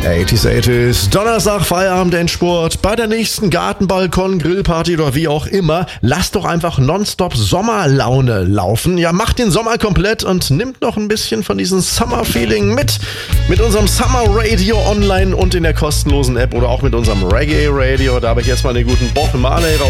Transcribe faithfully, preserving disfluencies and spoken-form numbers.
achtziger, achtziger, Donnerstag, Feierabend, Endspurt, bei der nächsten Gartenbalkon, Grillparty oder wie auch immer, lasst doch einfach nonstop Sommerlaune laufen. Ja, macht den Sommer komplett und nimmt noch ein bisschen von diesem Summer-Feeling mit. Mit unserem Summer Radio online und in der kostenlosen App oder auch mit unserem Reggae Radio. Da habe ich jetzt mal den guten Bob Marley raus.